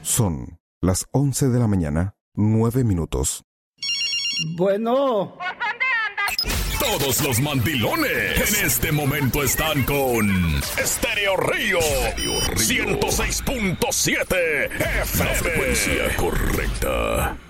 Son las 11 de la mañana, 9 minutos. Bueno. Todos los mandilones en este momento están con Estéreo Río 106.7 FM. La frecuencia correcta.